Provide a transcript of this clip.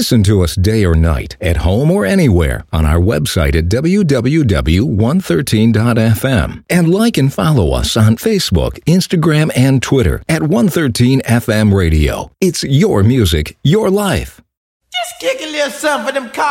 Listen to us day or night, at home or anywhere, on our website at www.113.fm. And like and follow us on Facebook, Instagram, and Twitter at 113FM Radio. It's your music, your life. Just kick a little something for them